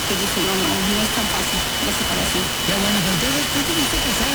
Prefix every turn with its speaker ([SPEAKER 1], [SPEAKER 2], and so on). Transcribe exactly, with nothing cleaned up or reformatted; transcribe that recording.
[SPEAKER 1] que dice, no, no, no es tan fácil la separación.
[SPEAKER 2] Qué bueno, pero entonces tú tuviste que